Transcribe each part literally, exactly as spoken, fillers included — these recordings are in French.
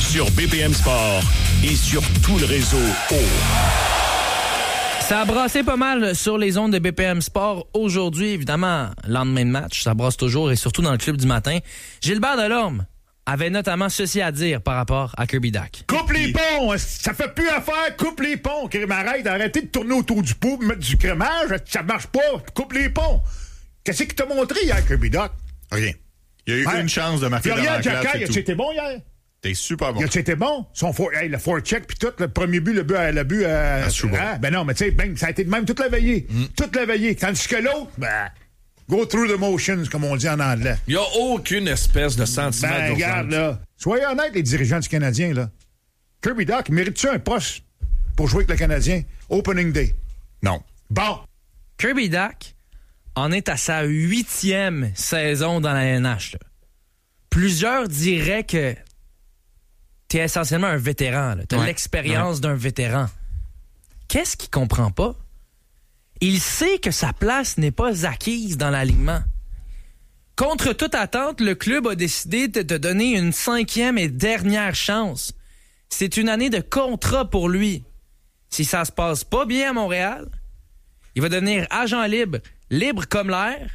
sur B P M Sport et sur tout le réseau O. Ça a brassé pas mal sur les ondes de B P M Sport aujourd'hui. Évidemment, lendemain de match, ça brasse toujours et surtout dans le club du matin. Gilbert Delorme avait notamment ceci à dire par rapport à Kirby Dach. Coupe les ponts! Ça fait plus affaire! Coupe les ponts! Arrête, arrêtez de tourner autour du pot, mettre du crémage, ça marche pas! Coupe les ponts! Qu'est-ce qu'il t'a montré hier, Kirby Dach? Rien. Il y a eu Ouais. une chance de marquer dans Florian la classe, Jacquet, c'est tout. a-tu été bon hier? T'es super bon. Il a-tu été bon? Son for, hey, le forecheck puis tout, le premier but, le but, le but à, À Souban. hein? Ben non, mais tu sais, ben, ça a été de même toute la veillée. Mm. Toute la veillée. Tandis que l'autre, ben, go through the motions, comme on dit en anglais. Il n'y a aucune espèce de sentiment Ben, d'urgence. regarde, là. Soyez honnêtes, les dirigeants du Canadien, là. Kirby Dach, mérite-tu un poste pour jouer avec le Canadien? Opening day. Non. Bon. Kirby Dach en est à sa huitième saison dans la N H. Là. Plusieurs diraient que t'es essentiellement un vétéran. Tu as Ouais. l'expérience Ouais. d'un vétéran. Qu'est-ce qu'il comprend pas? Il sait que sa place n'est pas acquise dans l'alignement. Contre toute attente, le club a décidé de te donner une cinquième et dernière chance. C'est une année de contrat pour lui. Si ça se passe pas bien à Montréal, il va devenir agent libre, libre comme l'air.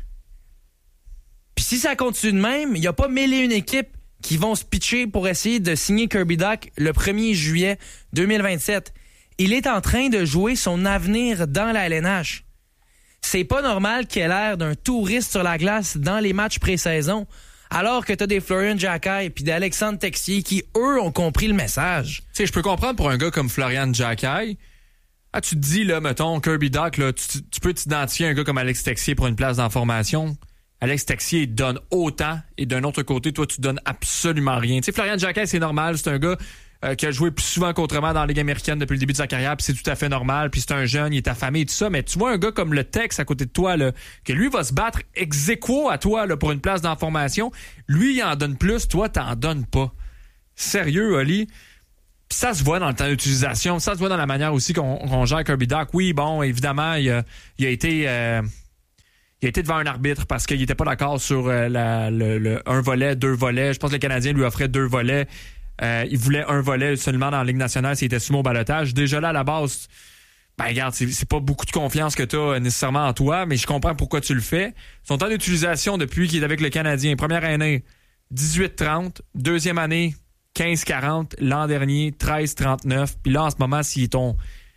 Puis si ça continue de même, il n'y a pas mille et une équipes qui vont se pitcher pour essayer de signer Kirby Dach le premier juillet deux mille vingt-sept. Il est en train de jouer son avenir dans la L N H. C'est pas normal qu'il ait l'air d'un touriste sur la glace dans les matchs pré-saison, alors que t'as des Florian Jacquet puis des Alexandre Texier qui, eux, ont compris le message. Tu sais, je peux comprendre pour un gars comme Florian Jacquet. Ah, tu te dis, là, mettons, Kirby Dach, là, tu, tu peux t'identifier un gars comme Alex Texier pour une place dans la formation. Alex Texier donne autant et d'un autre côté, toi, tu donnes absolument rien. Tu sais, Florian Jacquet, c'est normal, c'est un gars euh, qui a joué plus souvent qu'autrement dans la Ligue américaine depuis le début de sa carrière, puis c'est tout à fait normal, puis c'est un jeune, il est affamé et tout ça, mais tu vois un gars comme le Tex à côté de toi, là, que lui va se battre ex aequo à toi là, pour une place dans la formation, lui, il en donne plus, toi, t'en donnes pas. Sérieux, Oli? Puis ça se voit dans le temps d'utilisation, ça se voit dans la manière aussi qu'on, qu'on gère Kirby Dach. Oui, bon, évidemment, il a, il a été... Euh, Il a été devant un arbitre parce qu'il n'était pas d'accord sur euh, la, le, le un volet, deux volets. Je pense que le Canadien lui offrait deux volets. Euh, il voulait un volet seulement dans la Ligue nationale s'il était soumis au ballottage. Déjà là, à la base, ben regarde, c'est, c'est pas beaucoup de confiance que tu as nécessairement en toi, mais je comprends pourquoi tu le fais. Son temps d'utilisation depuis qu'il est avec le Canadien, première année, dix-huit trente. Deuxième année, quinze quarante. L'an dernier, treize trente-neuf. Puis là, en ce moment, s'il est ton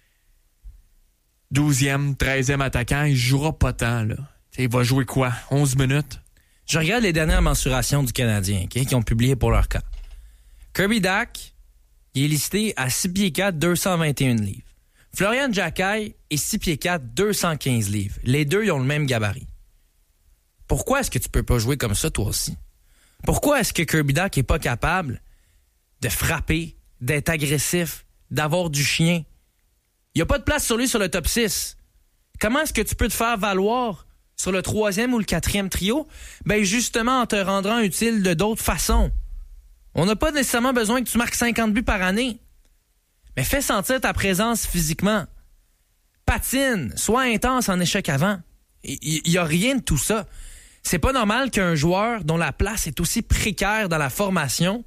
douzième, treizième attaquant, il jouera pas tant, là. Il va jouer quoi? onze minutes? Je regarde les dernières mensurations du Canadien, okay, qui ont publié pour leur camp. Kirby Dach, il est listé à six pieds quatre, deux cent vingt et un livres. Florian Jacquet est six pieds quatre, deux cent quinze livres. Les deux, ils ont le même gabarit. Pourquoi est-ce que tu peux pas jouer comme ça, toi aussi? Pourquoi est-ce que Kirby Dach est pas capable de frapper, d'être agressif, d'avoir du chien? Il n'y a pas de place sur lui sur le top six. Comment est-ce que tu peux te faire valoir sur le troisième ou le quatrième trio? Ben justement en te rendant utile de d'autres façons. On n'a pas nécessairement besoin que tu marques cinquante buts par année. Mais fais sentir ta présence physiquement. Patine, sois intense en échec avant. Il n'y a rien de tout ça. C'est pas normal qu'un joueur dont la place est aussi précaire dans la formation,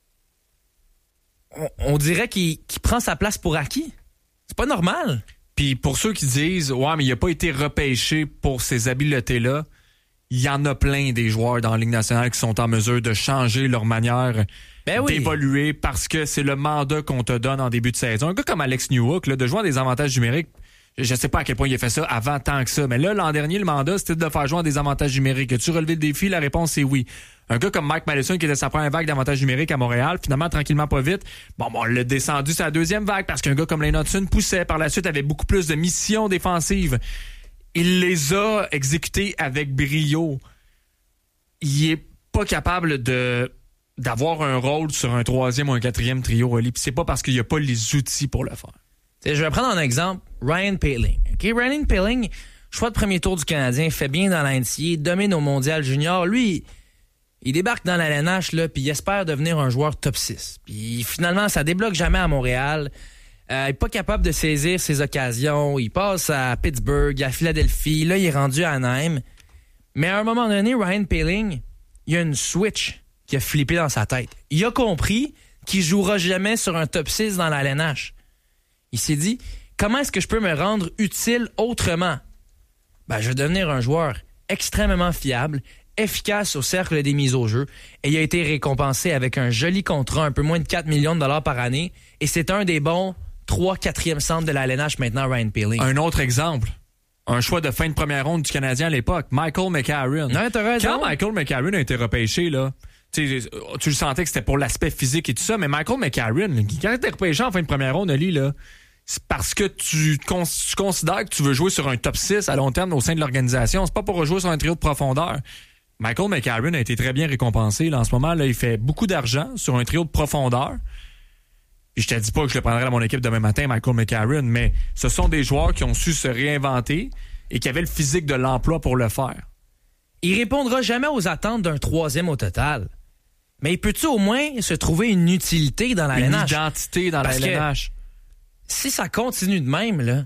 on, on dirait qu'il, qu'il prend sa place pour acquis. C'est pas normal. Puis pour ceux qui disent « Ouais, mais il n'a pas été repêché pour ces habiletés-là », il y en a plein des joueurs dans la Ligue nationale qui sont en mesure de changer leur manière ben oui. d'évoluer parce que c'est le mandat qu'on te donne en début de saison. Un gars comme Alex Newhook, là, de jouer à des avantages numériques, je ne sais pas à quel point il a fait ça avant tant que ça, mais là, l'an dernier, le mandat, c'était de faire jouer à des avantages numériques. As-tu relevé le défi? La réponse, c'est oui. Un gars comme Mike Madison, qui était sa première vague d'avantages numériques à Montréal, finalement, tranquillement, pas vite, bon, bon on l'a descendu sa deuxième vague parce qu'un gars comme Lane Hudson poussait. Par la suite, avait beaucoup plus de missions défensives. Il les a exécutées avec brio. Il est pas capable de d'avoir un rôle sur un troisième ou un quatrième trio, Oli. Puis c'est pas parce qu'il n'y a pas les outils pour le faire. T'sais, je vais prendre un exemple. Ryan Poehling. Okay? Ryan Poehling, choix de premier tour du Canadien, fait bien dans l'N C A A, domine au Mondial Junior. Lui, il débarque dans la L N H, là, puis il espère devenir un joueur top six. Puis finalement, ça débloque jamais à Montréal. Euh, il n'est pas capable de saisir ses occasions. Il passe à Pittsburgh, à Philadelphie. Là, il est rendu à Anaheim. Mais à un moment donné, Ryan Poehling, il y a une switch qui a flippé dans sa tête. Il a compris qui jouera jamais sur un top six dans la L N H. Il s'est dit, comment est-ce que je peux me rendre utile autrement? Ben, je vais devenir un joueur extrêmement fiable, efficace au cercle des mises au jeu, et il a été récompensé avec un joli contrat, un peu moins de quatre millions de dollars par année, et c'est un des bons trois quatrième centres de la L N H maintenant, Ryan Poehling. Un autre exemple, un choix de fin de première ronde du Canadien à l'époque, Michael McCarron. Ouais, t'as raison. Quand Michael McCarron a été repêché, là, tu sais, tu le sentais que c'était pour l'aspect physique et tout ça, mais Michael McCarron, là, quand il était repêché en fin de première ronde, Ali, là, c'est parce que tu, cons- tu considères que tu veux jouer sur un top six à long terme au sein de l'organisation. C'est pas pour jouer sur un trio de profondeur. Michael McCarron a été très bien récompensé. Là, en ce moment, là, il fait beaucoup d'argent sur un trio de profondeur. Puis je te dis pas que je le prendrais dans mon équipe demain matin, Michael McCarron, mais ce sont des joueurs qui ont su se réinventer et qui avaient le physique de l'emploi pour le faire. Il répondra jamais aux attentes d'un troisième au total. Mais il peut-tu au moins se trouver une utilité dans la Une L N H? identité dans Parce la L N H. Si ça continue de même, là,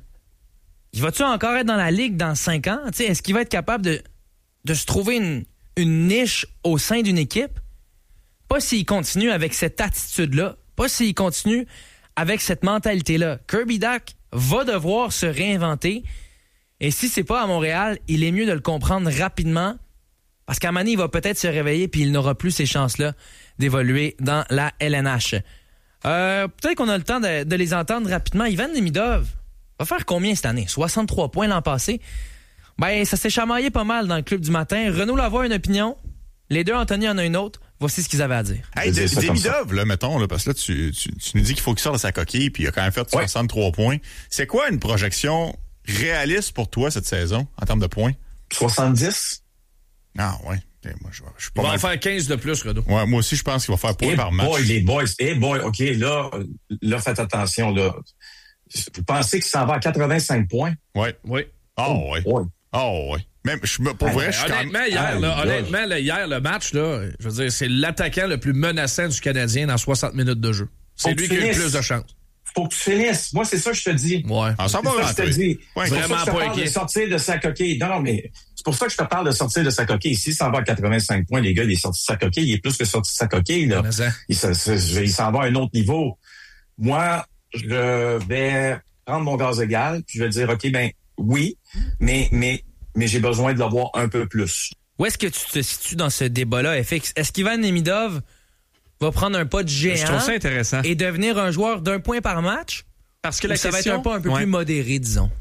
il va-tu encore être dans la Ligue dans cinq ans? T'sais, est-ce qu'il va être capable de, de se trouver une, une niche au sein d'une équipe? Pas s'il continue avec cette attitude-là. Pas s'il continue avec cette mentalité-là. Kirby Dach va devoir se réinventer. Et si c'est pas à Montréal, il est mieux de le comprendre rapidement. Parce qu'à un moment donné, il va peut-être se réveiller puis il n'aura plus ces chances-là d'évoluer dans la L N H. Euh, peut-être qu'on a le temps de, de les entendre rapidement. Ivan Demidov va faire combien cette année? soixante-trois points l'an passé. Ben, ça s'est chamaillé pas mal dans le club du matin. Renaud Lavoie a une opinion. Les deux, Anthony en a une autre. Voici ce qu'ils avaient à dire. Hey, Je vais dire ça comme Demidov, là, mettons, là, parce que là, tu, tu, tu nous dis qu'il faut qu'il sorte de sa coquille, puis il a quand même fait Ouais. soixante-trois points. C'est quoi une projection réaliste pour toi cette saison, en termes de points? soixante-dix? Ah, ouais. Okay, moi, je, je suis pas On va en mal. faire quinze de plus, Renaud. Ouais, moi aussi, je pense qu'il va faire point Eh par match. boy, les boys. Eh boy, OK, là, là, faites attention, là. Vous pensez qu'il s'en va à quatre-vingt-cinq points? Ouais. Oui. Oh, ouais. Ouais. Oh, ouais. Même, je, me- pour Ah, vrai, ben, je suis quand Honnêtement, même... hier, Aïe, là, aïe. honnêtement là, hier, le match, là, je veux dire, c'est l'attaquant le plus menaçant du Canadien dans soixante minutes de jeu. C'est Faut lui que qui a eu le tu plus de finisses. chance. Faut que tu finisses. Moi, c'est ça que je te dis. Ouais. Ah, ça C'est va ça que je te rentrer. dis. Ouais, C'est pour vraiment ça que je te pas parle de inquiet. sortir de sa coquille. Non, non, mais c'est pour ça que je te parle de sortir de sa coquille. S'il s'en va à quatre-vingt-cinq points, les gars, il est sorti de sa coquille. Il est plus que sorti de sa coquille, là. Mais ça. Il, s'en- il s'en va à un autre niveau. Moi, je vais prendre mon gaz égal, puis je vais dire, OK, ben oui, mais, mais, mais j'ai besoin de l'avoir un peu plus. Où est-ce que tu te situes dans ce débat-là, F X? Est-ce qu'Ivan Demidov va prendre un pas de géant Je trouve ça intéressant. et devenir un joueur d'un point par match? Parce que Ou la ça question, va être un pas un peu Ouais. plus modéré, disons.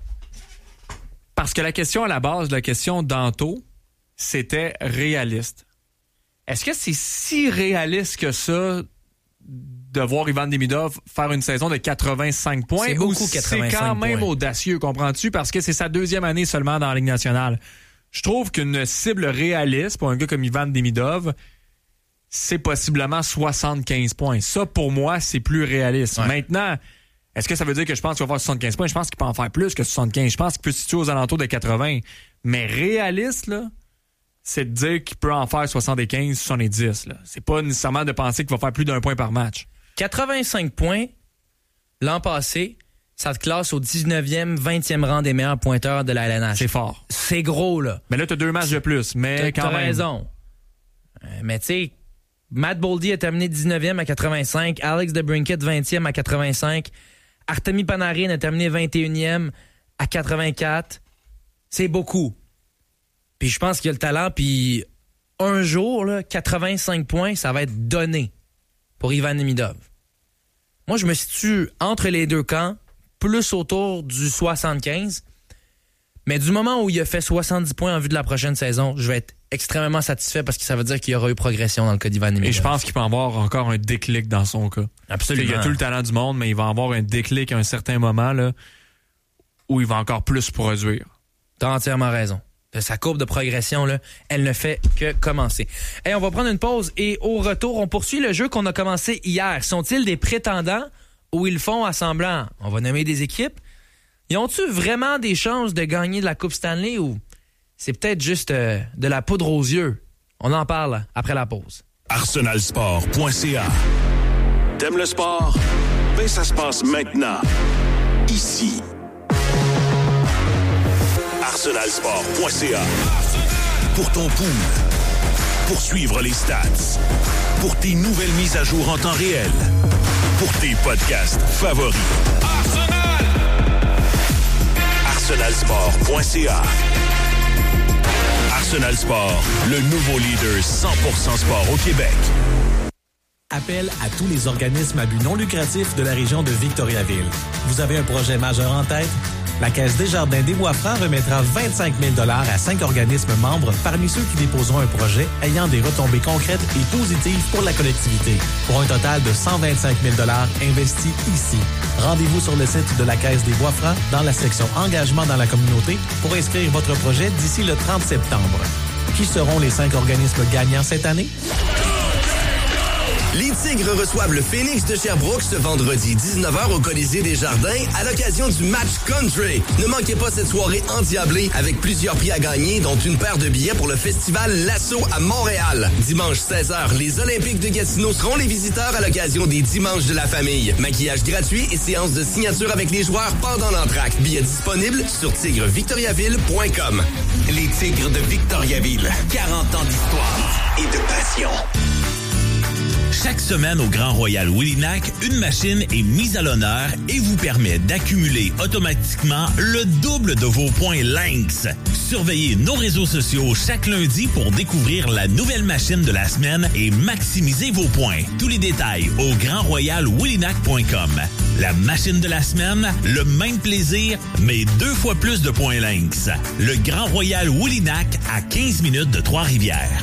Parce que la question à la base, la question d'Anto, c'était réaliste. Est-ce que c'est si réaliste que ça de voir Ivan Demidov faire une saison de quatre-vingt-cinq points? C'est beaucoup, ou c'est quatre-vingt-cinq quand même points. audacieux, comprends-tu? Parce que c'est sa deuxième année seulement dans la Ligue nationale. Je trouve qu'une cible réaliste pour un gars comme Ivan Demidov, c'est possiblement soixante-quinze points. Ça, pour moi, c'est plus réaliste. Ouais. Maintenant, est-ce que ça veut dire que je pense qu'il va faire soixante-quinze points? Je pense qu'il peut en faire plus que soixante-quinze. Je pense qu'il peut se situer aux alentours de quatre-vingts. Mais réaliste, là, c'est de dire qu'il peut en faire soixante-quinze, soixante-dix. Là. C'est pas nécessairement de penser qu'il va faire plus d'un point par match. quatre-vingt-cinq points l'an passé, ça te classe au dix-neuvième, vingtième rang des meilleurs pointeurs de la L N H. C'est fort. C'est gros, là. Mais là, t'as deux matchs de plus. Mais T'as quand t'as même. raison. Euh, mais tu sais, Matt Boldy a terminé dix-neuvième à quatre-vingt-cinq, Alex DeBrincat vingtième à quatre-vingt-cinq, Artemi Panarin a terminé vingt et unième à quatre-vingt-quatre. C'est beaucoup. Puis je pense qu'il y a le talent, puis un jour, là, quatre-vingt-cinq points, ça va être donné pour Ivan Demidov. Moi, je me situe entre les deux camps, plus autour du soixante-quinze. Mais du moment où il a fait soixante-dix points en vue de la prochaine saison, je vais être extrêmement satisfait parce que ça veut dire qu'il y aura eu progression dans le cas d'Ivan Demidov. Et je pense qu'il peut avoir encore un déclic dans son cas. Absolument. Il a tout le talent du monde, mais il va avoir un déclic à un certain moment là, où il va encore plus produire. T'as entièrement raison. De sa courbe de progression, là, elle ne fait que commencer. Hey, on va prendre une pause et au retour, on poursuit le jeu qu'on a commencé hier. Sont-ils des prétendants ou ils font à semblant? On va nommer des équipes. Ils ont-tu vraiment des chances de gagner de la Coupe Stanley ou c'est peut-être juste euh, de la poudre aux yeux? On en parle après la pause. arsenal sport point c a. T'aimes le sport? Ben ça se passe maintenant. Ici. arsenal sport point c a. Pour ton pool. Pour suivre les stats. Pour tes nouvelles mises à jour en temps réel. pour tes podcasts favoris. Arsenal! arsenal sport point c a Arsenal Sport, le nouveau leader cent pour cent sport au Québec. Appel à tous les organismes à but non lucratif de la région de Victoriaville. Vous avez un projet majeur en tête? La Caisse Desjardins des Bois-Francs remettra vingt-cinq mille dollars à cinq organismes membres parmi ceux qui déposeront un projet ayant des retombées concrètes et positives pour la collectivité, pour un total de cent vingt-cinq mille dollars investis ici. Rendez-vous sur le site de la Caisse des Bois-Francs dans la section Engagement dans la communauté pour inscrire votre projet d'ici le trente septembre. Qui seront les cinq organismes gagnants cette année? Les Tigres reçoivent le Phoenix de Sherbrooke ce vendredi dix-neuf heures au Colisée des Jardins à l'occasion du match country. Ne manquez pas cette soirée endiablée avec plusieurs prix à gagner, dont une paire de billets pour le festival L'Assaut à Montréal. Dimanche seize heures, les Olympiques de Gatineau seront les visiteurs à l'occasion des Dimanches de la famille. Maquillage gratuit et séance de signature avec les joueurs pendant l'entracte. Billets disponibles sur tigre victoriaville point com. Les Tigres de Victoriaville. quarante ans d'histoire et de passion. Chaque semaine au Grand Royal Willinak, une machine est mise à l'honneur et vous permet d'accumuler automatiquement le double de vos points Lynx. Surveillez nos réseaux sociaux chaque lundi pour découvrir la nouvelle machine de la semaine et maximiser vos points. Tous les détails au grand royal willinak point com. La machine de la semaine, le même plaisir, mais deux fois plus de points Lynx. Le Grand Royal Willinak à quinze minutes de Trois-Rivières.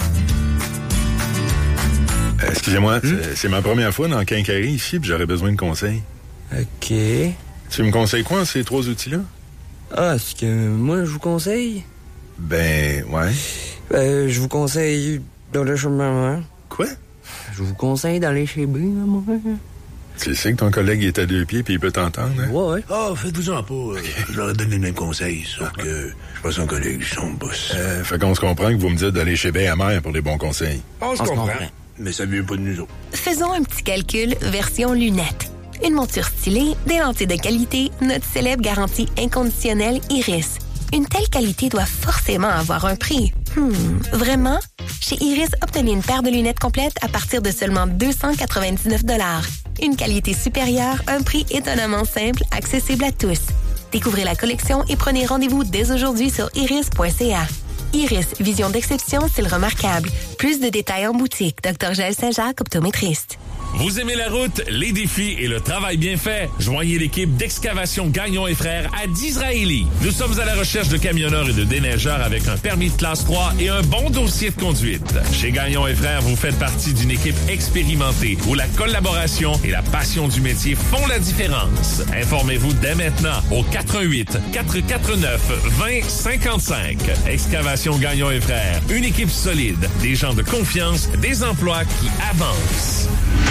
Euh, excusez-moi, hmm? c'est ma première fois dans le Quincaillerie ici, puis j'aurais besoin de conseils. OK. Tu me conseilles quoi, ces trois outils-là? Ah, ce que moi, je vous conseille? Ben, ouais. Ben, je vous conseille d'aller chez ma mère. Quoi? Je vous conseille d'aller chez B, ma mère. Tu sais que ton collègue est à deux pieds puis il peut t'entendre, hein? Ouais, ouais. Ah, oh, faites-vous-en pas. Okay. Je leur ai donné le même conseil, sauf que je suis pas son collègue, je suis son boss. Euh, fait qu'on se comprend que vous me dites d'aller chez B à mère pour les bons conseils. On se comprend. comprend. Mais ça vient pas de nous autres. Faisons un petit calcul version lunettes. Une monture stylée, des lentilles de qualité, notre célèbre garantie inconditionnelle Iris. Une telle qualité doit forcément avoir un prix. Hmm, vraiment? Chez Iris, obtenez une paire de lunettes complètes à partir de seulement deux cent quatre-vingt-dix-neuf dollars. Une qualité supérieure, un prix étonnamment simple, accessible à tous. Découvrez la collection et prenez rendez-vous dès aujourd'hui sur iris point c a. Iris, vision d'exception, style remarquable. Plus de détails en boutique. docteur Jaël Saint-Jacques, optométriste. Vous aimez la route, les défis et le travail bien fait? Joignez l'équipe d'Excavation Gagnon et Frères à Disraeli. Nous sommes à la recherche de camionneurs et de déneigeurs avec un permis de classe trois et un bon dossier de conduite. Chez Gagnon et Frères, vous faites partie d'une équipe expérimentée où la collaboration et la passion du métier font la différence. Informez-vous dès maintenant au quatre un huit, quatre quatre neuf, deux zéro cinq cinq. Excavation Gagnon et Frères, une équipe solide, des gens de confiance, des emplois qui avancent.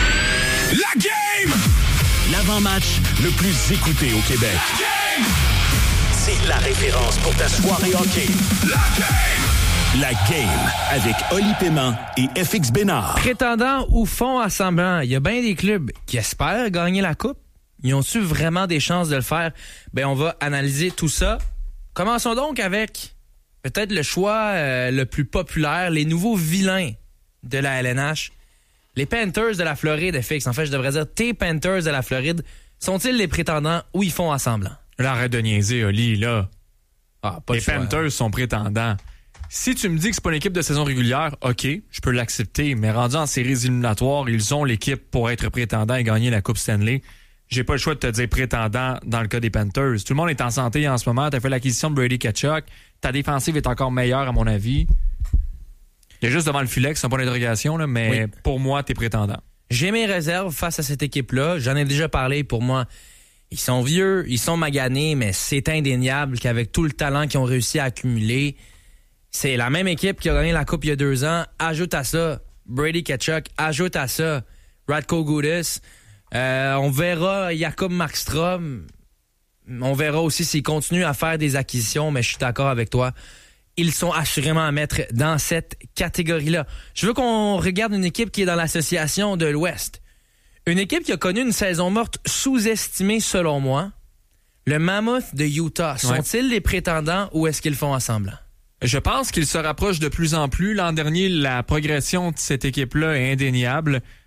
La game! L'avant-match le plus écouté au Québec. La game! C'est la référence pour ta soirée hockey. La game! La game avec Oli Paiement et F X Bénard. Prétendants ou fonds à semblant, il y a bien des clubs qui espèrent gagner la coupe. Ils ont-tu vraiment des chances de le faire? Ben, on va analyser tout ça. Commençons donc avec peut-être le choix euh, le plus populaire, les nouveaux vilains de la L N H. Les Panthers de la Floride, F X, en fait, je devrais dire tes Panthers de la Floride, sont-ils les prétendants ou ils font à semblant? Là, arrête de niaiser, Oli, là. Ah, pas les choix, Panthers hein. sont prétendants. Si tu me dis que c'est pas une équipe de saison régulière, OK, je peux l'accepter, mais rendu en séries éliminatoires, ils ont l'équipe pour être prétendants et gagner la Coupe Stanley. J'ai pas le choix de te dire prétendant dans le cas des Panthers. Tout le monde est en santé en ce moment. T'as fait l'acquisition de Brady Tkachuk. Ta défensive est encore meilleure, à mon avis. Il y a juste devant le filet, c'est un point d'interrogation, là, mais oui. Pour moi, t'es prétendant. J'ai mes réserves face à cette équipe-là. J'en ai déjà parlé. Pour moi, ils sont vieux, ils sont maganés, mais c'est indéniable qu'avec tout le talent qu'ils ont réussi à accumuler, c'est la même équipe qui a gagné la Coupe il y a deux ans. Ajoute à ça Brady Tkachuk, ajoute à ça Radko Gudas. Euh, on verra Jacob Markstrom. On verra aussi s'il continue à faire des acquisitions, mais je suis d'accord avec toi. Ils sont assurément à mettre dans cette catégorie-là. Je veux qu'on regarde une équipe qui est dans l'association de l'Ouest. Une équipe qui a connu une saison morte sous-estimée, selon moi. Le Mammoth de Utah. Sont-ils ouais. les prétendants ou est-ce qu'ils font à semblant? Je pense qu'ils se rapprochent de plus en plus. L'an dernier, la progression de cette équipe-là est indéniable.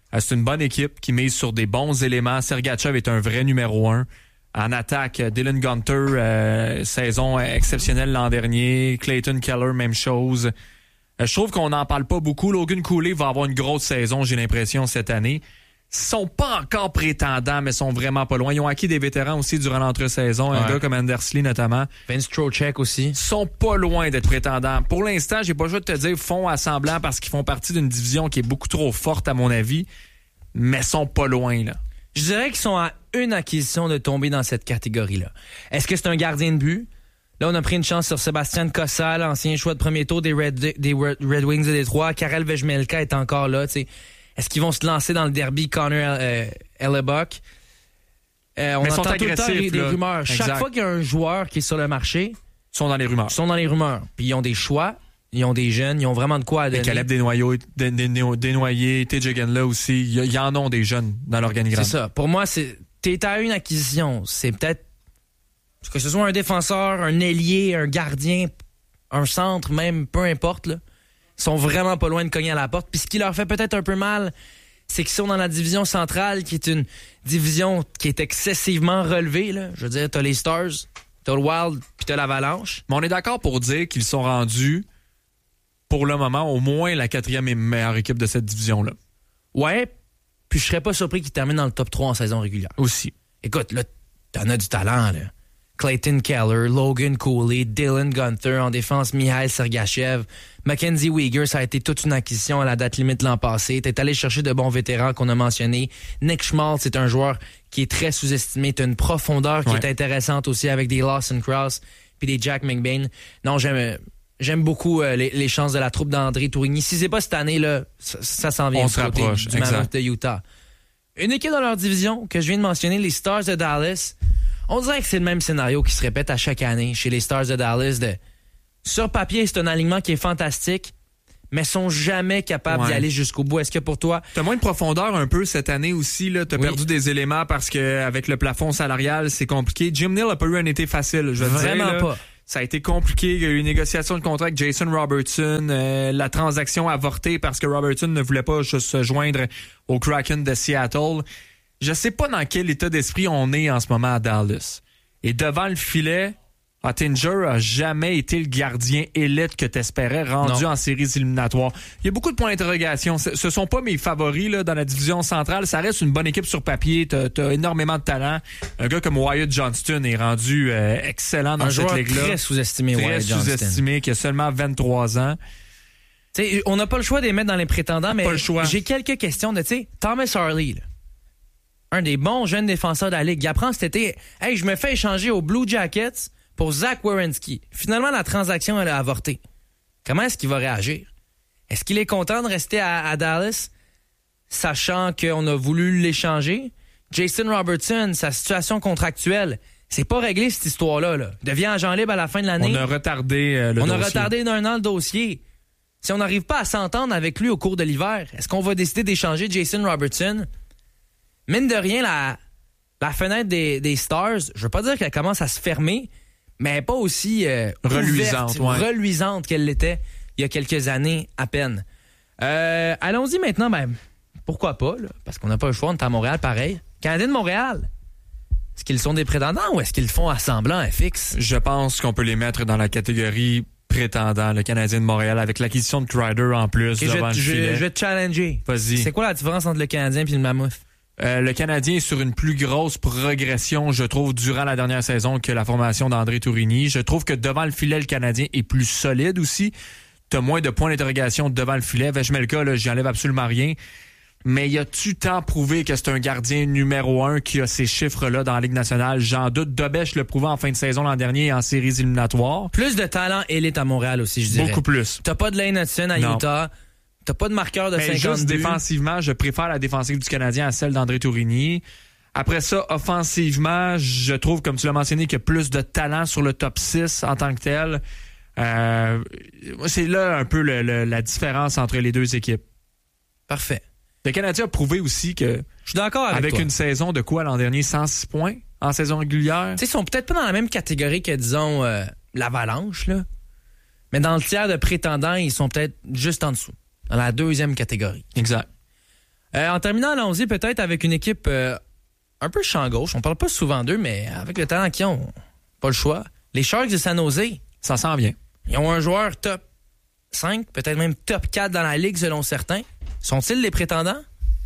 Euh, c'est une bonne équipe qui mise sur des bons éléments. Sergachev est un vrai numéro un. En attaque, Dylan Gunter, euh, saison exceptionnelle l'an dernier. Clayton Keller, même chose. Euh, je trouve qu'on n'en parle pas beaucoup. Logan Cooley va avoir une grosse saison, j'ai l'impression, cette année. Ils sont pas encore prétendants, mais sont vraiment pas loin. Ils ont acquis des vétérans aussi durant l'entre-saison. Un ouais. gars comme Andersley, notamment. Vince Trocheck aussi. Ils sont pas loin d'être prétendants. Pour l'instant, j'ai pas le choix de te dire font assemblant parce qu'ils font partie d'une division qui est beaucoup trop forte, à mon avis. Mais sont pas loin, là. Je dirais qu'ils sont à une acquisition de tomber dans cette catégorie-là. Est-ce que c'est un gardien de but? Là, on a pris une chance sur Sébastien Cossal, ancien choix de premier tour des Red, des Red Wings de Détroit. Karel Vejmelka est encore là, tu sais. Est-ce qu'ils vont se lancer dans le derby Connor euh, Hellebuck? Euh, on Mais entend sont tout le temps des, des rumeurs. Exact. Chaque fois qu'il y a un joueur qui est sur le marché, ils sont dans les rumeurs. Ils sont dans les rumeurs. Puis ils ont des choix, ils ont des jeunes, ils ont vraiment de quoi à donner. Caleb Desnoyers, Desnoyers, T J Gunn là aussi, il y en ont des jeunes dans l'organigramme. C'est ça. Pour moi, c'est t'es à une acquisition. C'est peut-être que ce soit un défenseur, un ailier, un gardien, un centre, même, peu importe, là. Ils sont vraiment pas loin de cogner à la porte. Puis ce qui leur fait peut-être un peu mal, c'est qu'ils sont dans la division centrale, qui est une division qui est excessivement relevée, là. Je veux dire, t'as les Stars, t'as le Wild, puis t'as l'Avalanche. Mais on est d'accord pour dire qu'ils sont rendus, pour le moment, au moins la quatrième et meilleure équipe de cette division-là. Ouais, puis je serais pas surpris qu'ils terminent dans le top trois en saison régulière. Aussi. Écoute, là, t'en as du talent, là. Clayton Keller, Logan Cooley, Dylan Gunter, en défense, Mihail Sergachev, Mackenzie Weegar, ça a été toute une acquisition à la date limite l'an passé. T'es allé chercher de bons vétérans qu'on a mentionnés. Nick Schmaltz, c'est un joueur qui est très sous-estimé. T'as une profondeur qui ouais. est intéressante aussi avec des Lawson Cross puis des Jack McBain. Non, j'aime j'aime beaucoup euh, les, les chances de la troupe d'André Tourigny. Si c'est pas cette année, là, ça, ça s'en vient. On se rapproche, du Mammoth de Utah. Une équipe dans leur division que je viens de mentionner, les Stars de Dallas. On dirait que c'est le même scénario qui se répète à chaque année chez les Stars de Dallas. De... Sur papier, c'est un alignement qui est fantastique, mais sont jamais capables ouais. d'y aller jusqu'au bout. Est-ce que pour toi... T'as moins de profondeur un peu cette année aussi. Là. T'as oui. perdu des éléments parce que avec le plafond salarial, c'est compliqué. Jim Neal a pas eu un été facile, je veux Vraiment dire. Là. pas. Ça a été compliqué. Il y a eu une négociation de contrat avec Jason Robertson. Euh, la transaction a avorté parce que Robertson ne voulait pas juste se joindre au Kraken de Seattle. Je sais pas dans quel état d'esprit on est en ce moment à Dallas. Et devant le filet, Ottinger a jamais été le gardien élite que t'espérais rendu non. en séries éliminatoires. Il y a beaucoup de points d'interrogation. Ce sont pas mes favoris là, dans la division centrale. Ça reste une bonne équipe sur papier. T'as, t'as énormément de talent. Un gars comme Wyatt Johnston est rendu euh, excellent dans un cette ligue-là. Très sous-estimé, très Wyatt Johnston. sous-estimé, qui a seulement vingt-trois ans. T'sais, on n'a pas le choix de les mettre dans les prétendants, mais pas le choix. J'ai quelques questions de, tu sais, Thomas Harley, là. Un des bons jeunes défenseurs de la Ligue. Il apprend cet été, hey, je me fais échanger aux Blue Jackets pour Zach Werenski. Finalement, la transaction, elle a avorté. Comment est-ce qu'il va réagir? Est-ce qu'il est content de rester à, à Dallas, sachant qu'on a voulu l'échanger? Jason Robertson, sa situation contractuelle, c'est pas réglé cette histoire-là. Là. Il devient agent libre à la fin de l'année. On a retardé euh, le on dossier. On a retardé d'un an le dossier. Si on n'arrive pas à s'entendre avec lui au cours de l'hiver, est-ce qu'on va décider d'échanger Jason Robertson? Mine de rien, la, la fenêtre des, des Stars, je veux pas dire qu'elle commence à se fermer, mais elle n'est pas aussi euh, reluisante, ouverte, ouais. reluisante qu'elle l'était il y a quelques années à peine. Euh, allons-y maintenant, ben, pourquoi pas, là, parce qu'on n'a pas le choix, on est à Montréal pareil. Canadiens de Montréal, est-ce qu'ils sont des prétendants ou est-ce qu'ils font à semblant à fixe? Je pense qu'on peut les mettre dans la catégorie prétendant, le Canadien de Montréal, avec l'acquisition de Crider en plus okay, devant je, le je, filet. Je vais te challenger. Vas-y. C'est quoi la différence entre le Canadien et le Mammoth? Euh, le Canadien est sur une plus grosse progression, je trouve, durant la dernière saison que la formation d'André Tourigny. Je trouve que devant le filet, le Canadien est plus solide aussi. T'as moins de points d'interrogation devant le filet. Vejmelka, là, j'y enlève absolument rien. Mais y a-tu tant prouvé que c'est un gardien numéro un qui a ces chiffres-là dans la Ligue nationale? J'en doute. Dobèche le prouvait en fin de saison l'an dernier en séries éliminatoires. Plus de talent élite à Montréal aussi, je dirais. Beaucoup plus. T'as pas de Lane Hudson à non. Utah. T'as pas de marqueur de mais cinquante-deux. Juste défensivement, je préfère la défensive du Canadien à celle d'André Tourigny. Après ça, offensivement, je trouve, comme tu l'as mentionné, qu'il y a plus de talent sur le top six en tant que tel. Euh, c'est là un peu le, le, la différence entre les deux équipes. Parfait. Le Canadien a prouvé aussi que... Je suis d'accord avec Avec toi. une saison de quoi l'an dernier? cent six points en saison régulière? Tu sais, ils sont peut-être pas dans la même catégorie que, disons, euh, l'Avalanche, là. Mais dans le tiers de prétendants, ils sont peut-être juste en dessous. Dans la deuxième catégorie. Exact. Euh, en terminant, allons-y peut-être avec une équipe euh, un peu champ gauche. On parle pas souvent d'eux, mais avec le talent qu'ils ont, pas le choix. Les Sharks de San Jose. Ça s'en vient. Ils ont un joueur top cinq, peut-être même top quatre dans la ligue selon certains. Sont-ils les prétendants?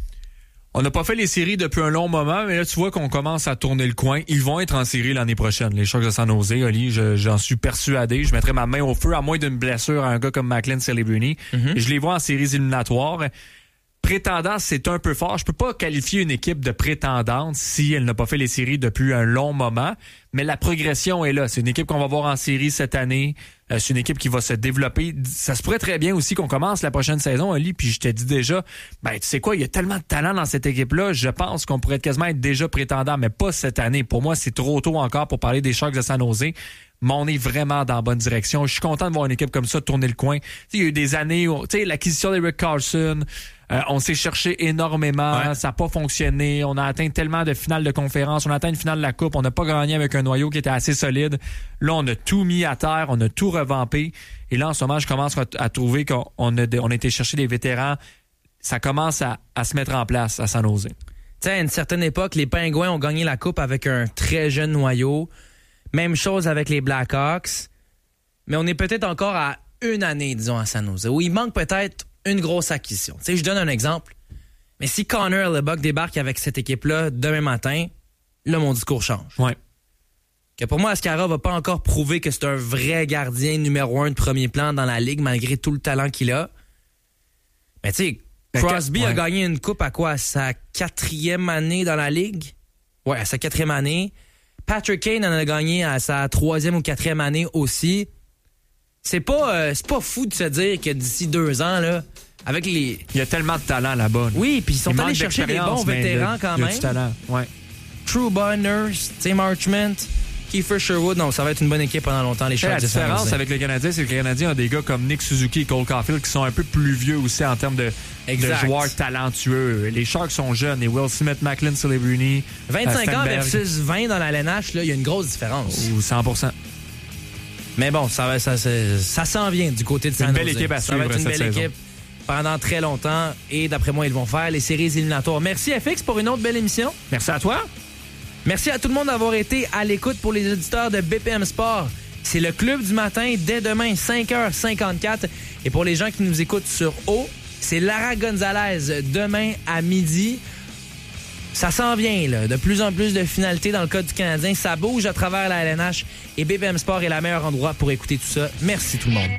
On n'a pas fait les séries depuis un long moment, mais là, tu vois qu'on commence à tourner le coin. Ils vont être en série l'année prochaine, les Sharks de San Jose. Oli, je, j'en suis persuadé. Je mettrai ma main au feu, à moins d'une blessure à un gars comme Macklin Celebrini. Mm-hmm. Je les vois en séries éliminatoires. Prétendant, c'est un peu fort. Je peux pas qualifier une équipe de prétendante si elle n'a pas fait les séries depuis un long moment, mais la progression est là. C'est une équipe qu'on va voir en série cette année. Euh, c'est une équipe qui va se développer. Ça se pourrait très bien aussi qu'on commence la prochaine saison, Oli, puis je te dis déjà, ben tu sais quoi, il y a tellement de talent dans cette équipe-là, je pense qu'on pourrait quasiment être déjà prétendant, mais pas cette année. Pour moi, c'est trop tôt encore pour parler des Sharks de San Jose. Mais on est vraiment dans la bonne direction. Je suis content de voir une équipe comme ça tourner le coin. T'sais, il y a eu des années où, tu sais, l'acquisition d'Eric Carlson, euh, on s'est cherché énormément, ouais. Ça n'a pas fonctionné. On a atteint tellement de finales de conférence, on a atteint une finale de la Coupe, on n'a pas gagné avec un noyau qui était assez solide. Là, on a tout mis à terre, on a tout revampé. Et là, en ce moment, je commence à, à trouver qu'on on a, on a été chercher des vétérans. Ça commence à, à se mettre en place à San Jose. Tu sais, à une certaine époque, les Pingouins ont gagné la Coupe avec un très jeune noyau. Même chose avec les Blackhawks. Mais on est peut-être encore à une année, disons, à San Jose, où il manque peut-être une grosse acquisition. Tu sais, je donne un exemple. Mais si Connor Hellebuyck débarque avec cette équipe-là demain matin, là, mon discours change. Ouais. Que pour moi, Ascara va pas encore prouver que c'est un vrai gardien numéro un de premier plan dans la Ligue, malgré tout le talent qu'il a. Mais tu sais, Crosby ouais. a gagné une coupe à quoi? À sa quatrième année dans la Ligue? Ouais, à sa quatrième année. Patrick Kane en a gagné à sa troisième ou quatrième année aussi. C'est pas, euh, c'est pas fou de se dire que d'ici deux ans, là, avec les... Il y a tellement de talent là-bas. Là. Oui, puis ils sont allés chercher des bons vétérans quand même. Il y a du talent, ouais. True Bonners, Tim Marchment, Kiefer Sherwood. Non, ça va être une bonne équipe pendant longtemps, les Sharks. La différence avec les Canadiens, c'est que les Canadiens ont des gars comme Nick Suzuki et Cole Caulfield qui sont un peu plus vieux aussi en termes de, de joueurs talentueux. Les Sharks sont jeunes. Et Will Smith, Macklin, Celebrini, vingt-cinq ans versus vingt dans la L N H, là, il y a une grosse différence. Ou cent pour cent. Mais bon, ça, ça, ça, ça s'en vient du côté de San Jose. Une belle équipe à suivre ça va être une cette belle saison. équipe pendant très longtemps. Et d'après moi, ils vont faire les séries éliminatoires. Merci F X pour une autre belle émission. Merci à toi. Merci à tout le monde d'avoir été à l'écoute pour les auditeurs de B P M Sport. C'est le club du matin dès demain, cinq heures cinquante-quatre. Et pour les gens qui nous écoutent sur O, c'est Lara Gonzalez demain à midi. Ça s'en vient, là. De plus en plus de finalités dans le cas du Canadien. Ça bouge à travers la L N H et B P M Sport est le meilleur endroit pour écouter tout ça. Merci tout le monde.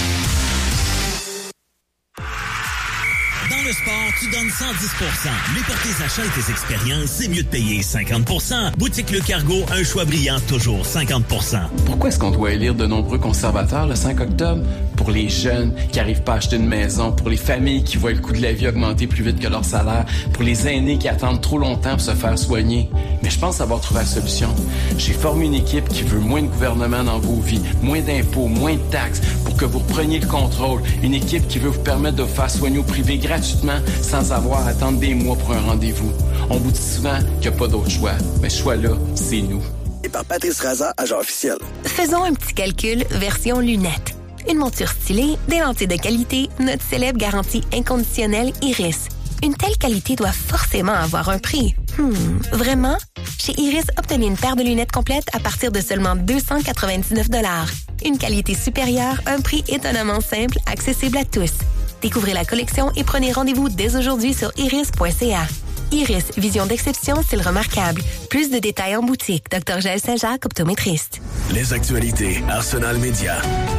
Dans le sport, tu donnes cent dix pour cent. Mais pour tes achats et tes expériences, c'est mieux de payer cinquante pour cent. Boutique Le Cargo, un choix brillant, toujours cinquante pour cent. Pourquoi est-ce qu'on doit élire de nombreux conservateurs le cinq octobre? Pour les jeunes qui n'arrivent pas à acheter une maison, pour les familles qui voient le coût de la vie augmenter plus vite que leur salaire, pour les aînés qui attendent trop longtemps pour se faire soigner. Mais je pense avoir trouvé la solution. J'ai formé une équipe qui veut moins de gouvernement dans vos vies, moins d'impôts, moins de taxes, pour que vous repreniez le contrôle. Une équipe qui veut vous permettre de vous faire soigner au privé gratuitement sans avoir à attendre des mois pour un rendez-vous. On vous dit souvent qu'il n'y a pas d'autre choix. Mais ce choix-là, c'est nous. Et par Patrice Raza, agent officiel. Faisons un petit calcul version lunettes. Une monture stylée, des lentilles de qualité, notre célèbre garantie inconditionnelle Iris. Une telle qualité doit forcément avoir un prix. Hmm, vraiment? Chez Iris, obtenez une paire de lunettes complètes à partir de seulement deux cent quatre-vingt-dix-neuf dollars. Une qualité supérieure, un prix étonnamment simple, accessible à tous. Découvrez la collection et prenez rendez-vous dès aujourd'hui sur iris point c a. Iris, vision d'exception, style remarquable. Plus de détails en boutique. docteur Jaël Saint-Jacques, optométriste. Les actualités, Arsenal Média.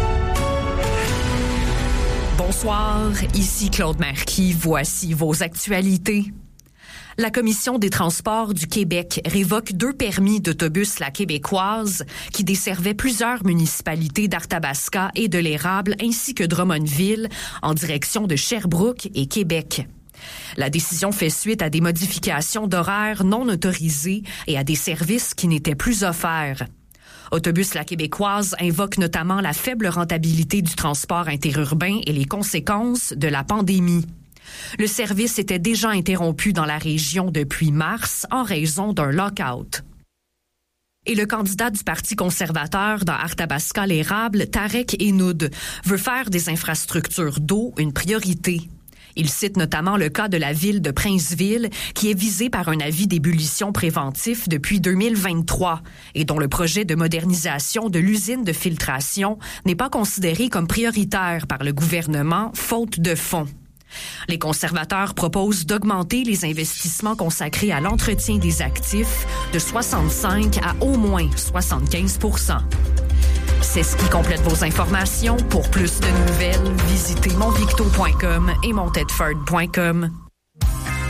Bonsoir, ici Claude Marquis. Voici vos actualités. La Commission des transports du Québec révoque deux permis d'autobus La Québécoise qui desservaient plusieurs municipalités d'Arthabasca et de l'Érable ainsi que Drummondville en direction de Sherbrooke et Québec. La décision fait suite à des modifications d'horaires non autorisées et à des services qui n'étaient plus offerts. Autobus La Québécoise invoque notamment la faible rentabilité du transport interurbain et les conséquences de la pandémie. Le service était déjà interrompu dans la région depuis mars en raison d'un lock-out. Et le candidat du Parti conservateur dans Arthabasca-l'Érable, Tarek Enoud, veut faire des infrastructures d'eau une priorité. Il cite notamment le cas de la ville de Princeville, qui est visée par un avis d'ébullition préventif depuis deux mille vingt-trois et dont le projet de modernisation de l'usine de filtration n'est pas considéré comme prioritaire par le gouvernement, faute de fonds. Les conservateurs proposent d'augmenter les investissements consacrés à l'entretien des actifs de soixante-cinq à au moins soixante-quinze pour cent. C'est ce qui complète vos informations. Pour plus de nouvelles, visitez monvicto point com et montedford point com.